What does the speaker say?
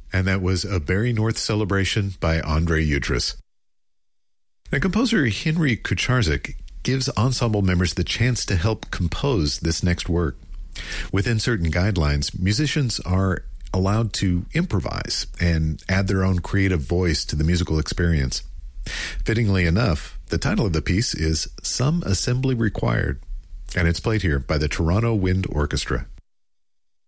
And that was A Barry North Celebration by Andre Utris. Now, composer Henry Kucharczyk gives ensemble members the chance to help compose this next work. Within certain guidelines, musicians are allowed to improvise and add their own creative voice to the musical experience. Fittingly enough, the title of the piece is Some Assembly Required, and it's played here by the Toronto Wind Orchestra.